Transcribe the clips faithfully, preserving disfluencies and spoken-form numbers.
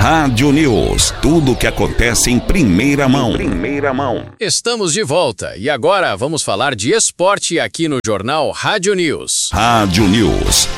Rádio News. Tudo o que acontece em primeira mão. Primeira mão. Estamos de volta e agora vamos falar de esporte aqui no Jornal Rádio News. Rádio News.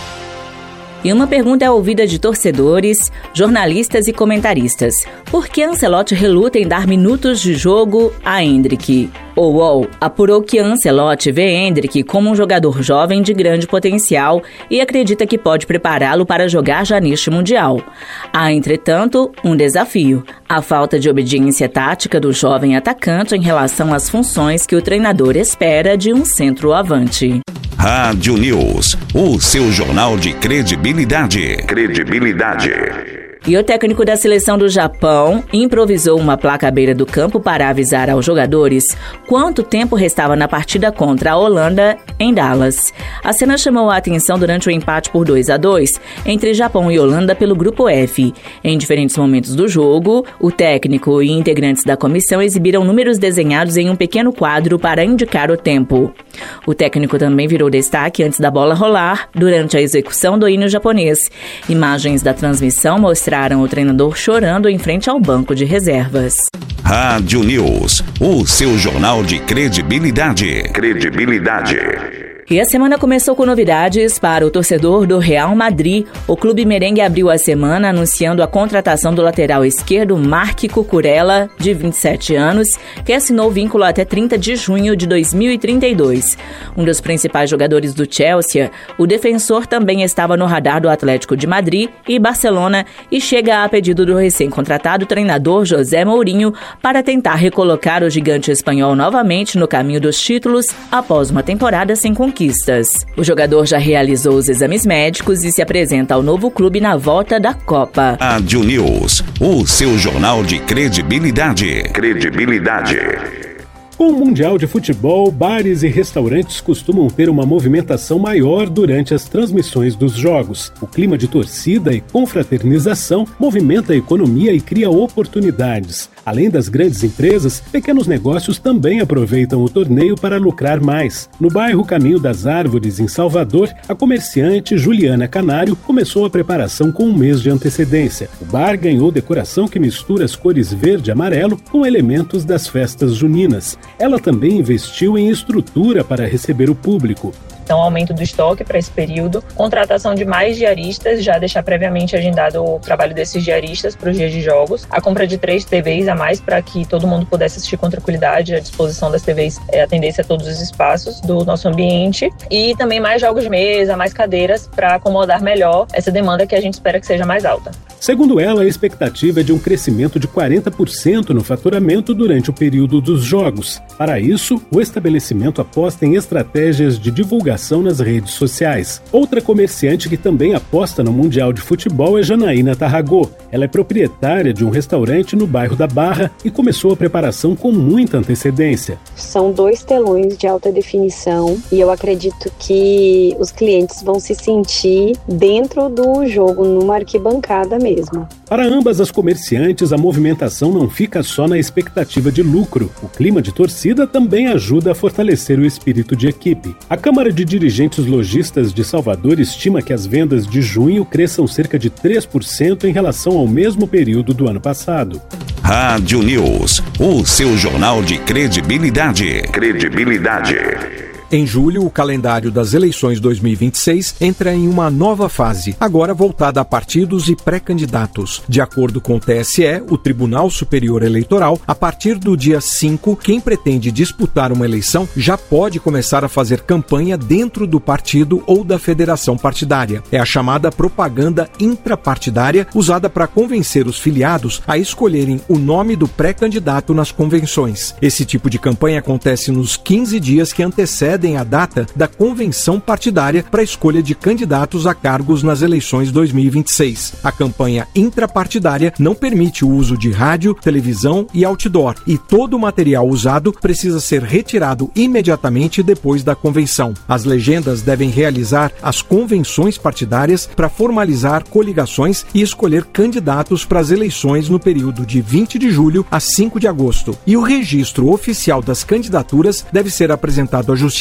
E uma pergunta é ouvida de torcedores, jornalistas e comentaristas. Por que Ancelotti reluta em dar minutos de jogo a Endrick? O U O L apurou que Ancelotti vê Endrick como um jogador jovem de grande potencial e acredita que pode prepará-lo para jogar já neste Mundial. Há, entretanto, um desafio: a falta de obediência tática do jovem atacante em relação às funções que o treinador espera de um centroavante. Rádio News, o seu jornal de credibilidade. Credibilidade. E o técnico da seleção do Japão improvisou uma placa à beira do campo para avisar aos jogadores quanto tempo restava na partida contra a Holanda em Dallas. A cena chamou a atenção durante o empate por dois a dois entre Japão e Holanda pelo Grupo F. Em diferentes momentos do jogo, o técnico e integrantes da comissão exibiram números desenhados em um pequeno quadro para indicar o tempo. O técnico também virou destaque antes da bola rolar durante a execução do hino japonês. Imagens da transmissão mostraram o treinador chorando em frente ao banco de reservas. Rádio News, o seu jornal de credibilidade. Credibilidade. E a semana começou com novidades para o torcedor do Real Madrid. O clube merengue abriu a semana anunciando a contratação do lateral esquerdo Marc Cucurella, de vinte e sete anos, que assinou vínculo até trinta de junho de dois mil e trinta e dois. Um dos principais jogadores do Chelsea, o defensor também estava no radar do Atlético de Madrid e Barcelona e chega a pedido do recém-contratado treinador José Mourinho para tentar recolocar o gigante espanhol novamente no caminho dos títulos após uma temporada sem conquistas. O jogador já realizou os exames médicos e se apresenta ao novo clube na volta da Copa. Rádio News, o seu jornal de credibilidade. Credibilidade. Com o Mundial de Futebol, bares e restaurantes costumam ter uma movimentação maior durante as transmissões dos jogos. O clima de torcida e confraternização movimenta a economia e cria oportunidades. Além das grandes empresas, pequenos negócios também aproveitam o torneio para lucrar mais. No bairro Caminho das Árvores, em Salvador, a comerciante Juliana Canário começou a preparação com um mês de antecedência. O bar ganhou decoração que mistura as cores verde e amarelo com elementos das festas juninas. Ela também investiu em estrutura para receber o público. Então, aumento do estoque para esse período, contratação de mais diaristas, já deixar previamente agendado o trabalho desses diaristas para os dias de jogos, a compra de três T Vs a mais para que todo mundo pudesse assistir com tranquilidade, a disposição das T Vs é atendesse a todos os espaços do nosso ambiente e também mais jogos de mesa, mais cadeiras para acomodar melhor essa demanda que a gente espera que seja mais alta. Segundo ela, a expectativa é de um crescimento de quarenta por cento no faturamento durante o período dos jogos. Para isso, o estabelecimento aposta em estratégias de divulgação nas redes sociais. Outra comerciante que também aposta no Mundial de Futebol é Janaína Tarragó. Ela é proprietária de um restaurante no bairro da Barra e começou a preparação com muita antecedência. São dois telões de alta definição e eu acredito que os clientes vão se sentir dentro do jogo, numa arquibancada mesmo. Para ambas as comerciantes, a movimentação não fica só na expectativa de lucro. O clima de torcida também ajuda a fortalecer o espírito de equipe. A Câmara de Dirigentes Lojistas de Salvador estima que as vendas de junho cresçam cerca de três por cento em relação ao mesmo período do ano passado. Rádio News, o seu jornal de credibilidade. Credibilidade. Em julho, o calendário das eleições dois mil e vinte e seis entra em uma nova fase, agora voltada a partidos e pré-candidatos. De acordo com o T S E, o Tribunal Superior Eleitoral, a partir do dia cinco, quem pretende disputar uma eleição já pode começar a fazer campanha dentro do partido ou da federação partidária. É a chamada propaganda intrapartidária, usada para convencer os filiados a escolherem o nome do pré-candidato nas convenções. Esse tipo de campanha acontece nos quinze dias que antecedem a data da convenção partidária para a escolha de candidatos a cargos nas eleições dois mil e vinte e seis. A campanha intrapartidária não permite o uso de rádio, televisão e outdoor, e todo o material usado precisa ser retirado imediatamente depois da convenção. As legendas devem realizar as convenções partidárias para formalizar coligações e escolher candidatos para as eleições no período de vinte de julho a cinco de agosto. E o registro oficial das candidaturas deve ser apresentado à Justiça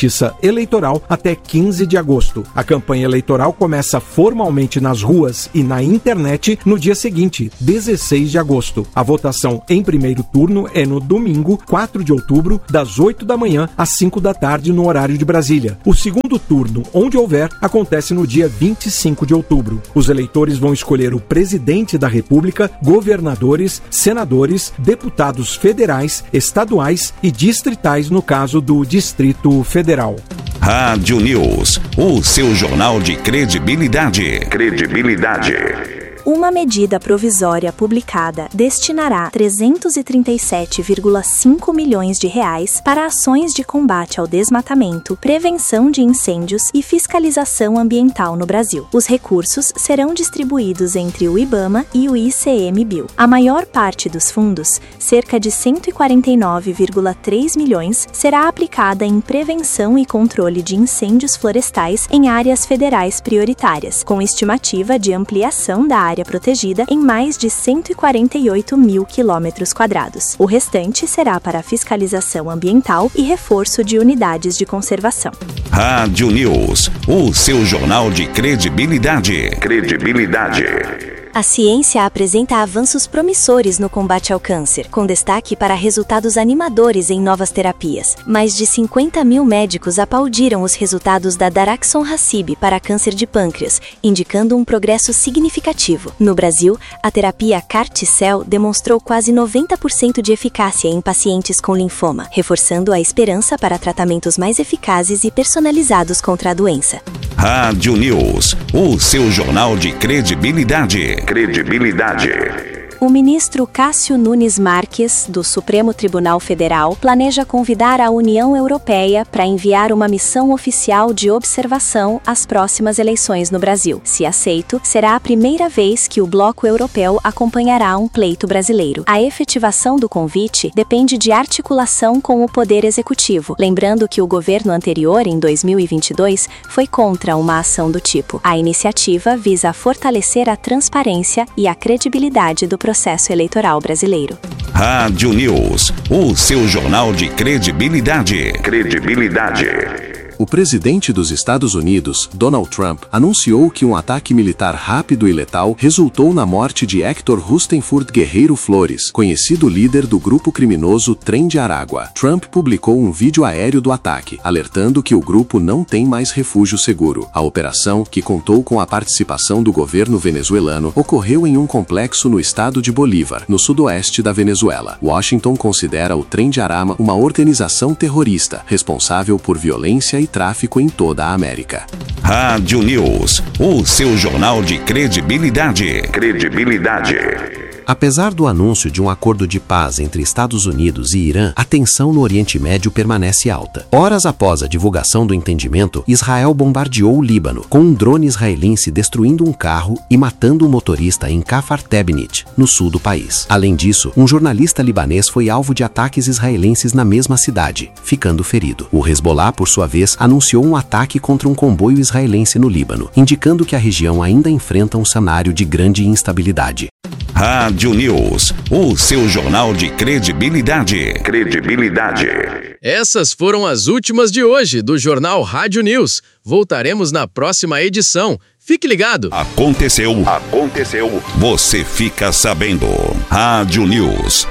Justiça Eleitoral até quinze de agosto. A campanha eleitoral começa formalmente nas ruas e na internet no dia seguinte, dezesseis de agosto. A votação em primeiro turno é no domingo, quatro de outubro, das oito da manhã às cinco da tarde no horário de Brasília. O segundo turno, onde houver, acontece no dia vinte e cinco de outubro. Os eleitores vão escolher o presidente da República, governadores, senadores, deputados federais, estaduais e distritais no caso do Distrito Federal. Rádio News, o seu jornal de credibilidade. Credibilidade. Uma medida provisória publicada destinará trezentos e trinta e sete vírgula cinco milhões de reais para ações de combate ao desmatamento, prevenção de incêndios e fiscalização ambiental no Brasil. Os recursos serão distribuídos entre o IBAMA e o I C M B I L. A maior parte dos fundos, cerca de cento e quarenta e nove vírgula três milhões, será aplicada em prevenção e controle de incêndios florestais em áreas federais prioritárias, com estimativa de ampliação da área protegida em mais de cento e quarenta e oito mil quilômetros quadrados. O restante será para fiscalização ambiental e reforço de unidades de conservação. Rádio News, o seu jornal de credibilidade. Credibilidade. A ciência apresenta avanços promissores no combate ao câncer, com destaque para resultados animadores em novas terapias. Mais de cinquenta mil médicos aplaudiram os resultados da daraxonrasib para câncer de pâncreas, indicando um progresso significativo. No Brasil, a terapia C A R T-cell demonstrou quase noventa por cento de eficácia em pacientes com linfoma, reforçando a esperança para tratamentos mais eficazes e personalizados contra a doença. Rádio News, o seu jornal de credibilidade. Credibilidade. O ministro Cássio Nunes Marques, do Supremo Tribunal Federal, planeja convidar a União Europeia para enviar uma missão oficial de observação às próximas eleições no Brasil. Se aceito, será a primeira vez que o bloco europeu acompanhará um pleito brasileiro. A efetivação do convite depende de articulação com o Poder Executivo, lembrando que o governo anterior, em dois mil e vinte e dois, foi contra uma ação do tipo. A iniciativa visa fortalecer a transparência e a credibilidade do processo eleitoral brasileiro. Rádio News, o seu jornal de credibilidade. Credibilidade. O presidente dos Estados Unidos, Donald Trump, anunciou que um ataque militar rápido e letal resultou na morte de Héctor Rustenfurt Guerreiro Flores, conhecido líder do grupo criminoso Trem de Aragua. Trump publicou um vídeo aéreo do ataque, alertando que o grupo não tem mais refúgio seguro. A operação, que contou com a participação do governo venezuelano, ocorreu em um complexo no estado de Bolívar, no sudoeste da Venezuela. Washington considera o Trem de Aragua uma organização terrorista, responsável por violência e tráfico em toda a América. Rádio News, o seu jornal de credibilidade. Credibilidade. Apesar do anúncio de um acordo de paz entre Estados Unidos e Irã, a tensão no Oriente Médio permanece alta. Horas após a divulgação do entendimento, Israel bombardeou o Líbano, com um drone israelense destruindo um carro e matando o motorista em Kfar Tebnit, no sul do país. Além disso, um jornalista libanês foi alvo de ataques israelenses na mesma cidade, ficando ferido. O Hezbollah, por sua vez, anunciou um ataque contra um comboio israelense no Líbano, indicando que a região ainda enfrenta um cenário de grande instabilidade. Rádio News, o seu jornal de credibilidade. Credibilidade. Essas foram as últimas de hoje do Jornal Rádio News. Voltaremos na próxima edição. Fique ligado. Aconteceu. Aconteceu. Você fica sabendo. Rádio News.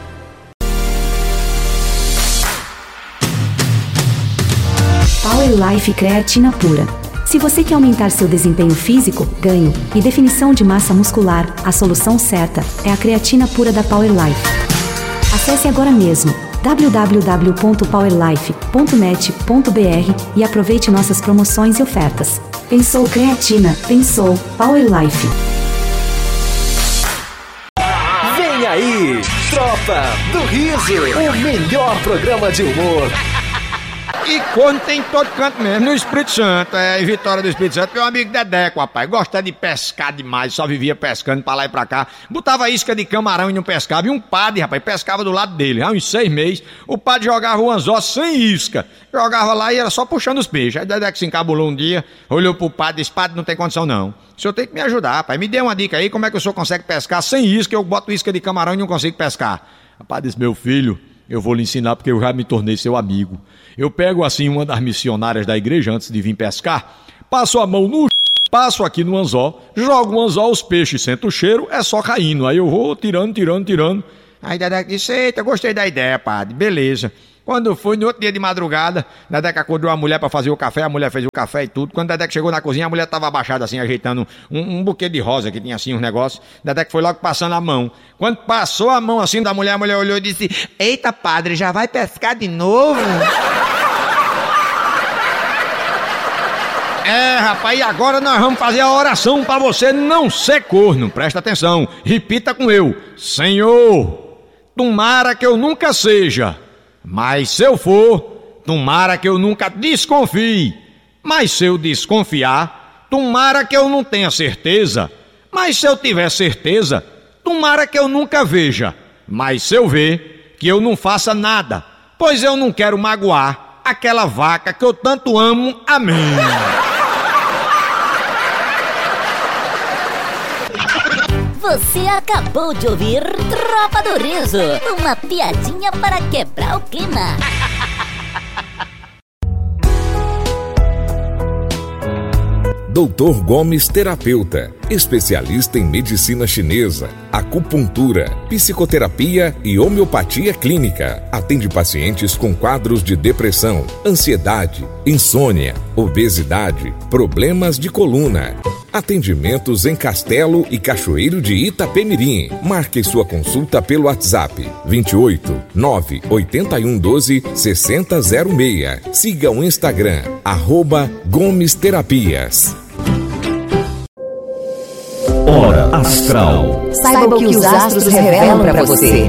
Power Life Creatina Pura. Se você quer aumentar seu desempenho físico, ganho e definição de massa muscular, a solução certa é a creatina pura da Power Life. Acesse agora mesmo w w w ponto power life ponto net ponto b r e aproveite nossas promoções e ofertas. Pensou creatina, pensou Power Life. Vem aí, Tropa do Riso, o melhor programa de humor. E corno tem em todo canto mesmo, no Espírito Santo, é, em Vitória do Espírito Santo. Meu amigo Dedeco, rapaz, gosta de pescar demais, só vivia pescando pra lá e pra cá. Botava isca de camarão e não pescava. E um padre, rapaz, pescava do lado dele. Há uns seis meses, o padre jogava o anzol sem isca. Jogava lá e era só puxando os peixes. Aí Dedeco se encabulou um dia, olhou pro padre e disse: padre, não tem condição não. O senhor tem que me ajudar, rapaz. Me dê uma dica aí, como é que o senhor consegue pescar sem isca? Eu boto isca de camarão e não consigo pescar. O padre disse: meu filho, Eu vou lhe ensinar porque eu já me tornei seu amigo. Eu pego assim uma das missionárias da igreja antes de vir pescar, passo a mão no... Passo aqui no anzol, jogo o anzol, os peixes sentem o cheiro, é só caindo. Aí eu vou tirando, tirando, tirando. Aí Dedeca disse, eita, gostei da ideia, padre, beleza. Quando foi no outro dia de madrugada, Dedeca acordou a mulher pra fazer o café, a mulher fez o café e tudo. Quando Dedeca chegou na cozinha, a mulher tava abaixada assim, ajeitando um, um buquê de rosa que tinha assim uns negócios. Dedeca foi logo passando a mão. Quando passou a mão assim da mulher, a mulher olhou e disse, eita, padre, já vai pescar de novo? É, rapaz, e agora nós vamos fazer a oração pra você não ser corno. Presta atenção, repita com eu. Senhor, tomara que eu nunca seja, mas se eu for, tomara que eu nunca desconfie. Mas se eu desconfiar, tomara que eu não tenha certeza. Mas se eu tiver certeza, tomara que eu nunca veja. Mas se eu ver, que eu não faça nada, pois eu não quero magoar aquela vaca que eu tanto amo. Amém. Você acabou de ouvir Tropa do Riso, uma piadinha para quebrar o clima. doutor Gomes Terapeuta, especialista em medicina chinesa, acupuntura, psicoterapia e homeopatia clínica. Atende pacientes com quadros de depressão, ansiedade, insônia, obesidade, problemas de coluna. Atendimentos em Castelo e Cachoeiro de Itapemirim. Marque sua consulta pelo WhatsApp vinte e oito, nove oito um um doze, seis zero zero seis. Siga o Instagram, arroba Gomes Terapias. Hora Astral. Saiba o que os astros revelam para você.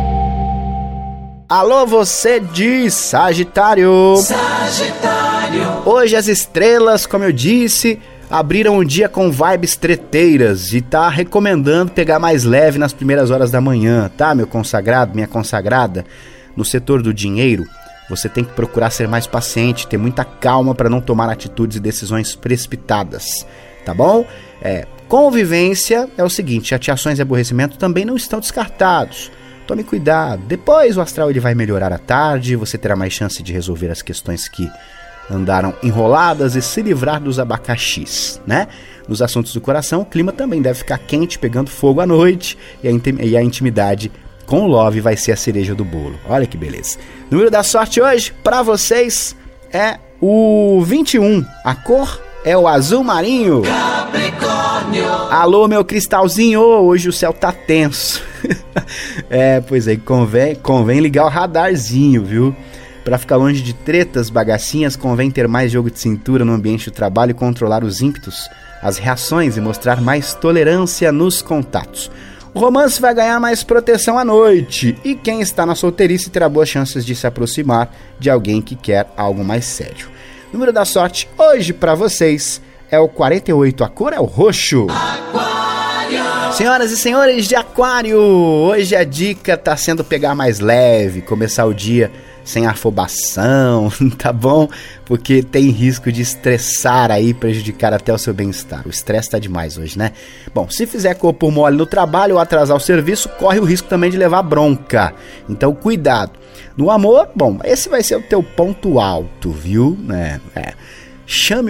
Alô, você de Sagitário. Sagitário. Hoje as estrelas, como eu disse, abriram o dia com vibes treteiras e tá recomendando pegar mais leve nas primeiras horas da manhã, tá, meu consagrado, minha consagrada? No setor do dinheiro, você tem que procurar ser mais paciente, ter muita calma para não tomar atitudes e decisões precipitadas, tá bom? É, convivência é o seguinte, chateações e aborrecimento também não estão descartados. Tome cuidado, depois o astral ele vai melhorar à tarde, você terá mais chance de resolver as questões que andaram enroladas e se livrar dos abacaxis, né? Nos assuntos do coração, o clima também deve ficar quente, pegando fogo à noite, e a, intim- e a intimidade com o love vai ser a cereja do bolo. Olha que beleza. O número da sorte hoje, para vocês, é o vinte e um. A cor é o azul marinho. Capricórnio. Alô, meu cristalzinho, hoje o céu tá tenso. É, pois é, convém, convém ligar o radarzinho, viu? Para ficar longe de tretas, bagacinhas, convém ter mais jogo de cintura no ambiente do trabalho e controlar os ímpetos, as reações e mostrar mais tolerância nos contatos. O romance vai ganhar mais proteção à noite e quem está na solteirice terá boas chances de se aproximar de alguém que quer algo mais sério. O número da sorte hoje para vocês é o quarenta e oito, a cor é o roxo. Aquário. Senhoras e senhores de Aquário, hoje a dica está sendo pegar mais leve, começar o dia sem afobação, tá bom? Porque tem risco de estressar aí, prejudicar até o seu bem-estar. O estresse tá demais hoje, né? Bom, se fizer corpo mole no trabalho ou atrasar o serviço, corre o risco também de levar bronca. Então, cuidado. No amor, bom, esse vai ser o teu ponto alto, viu? É, é. Chame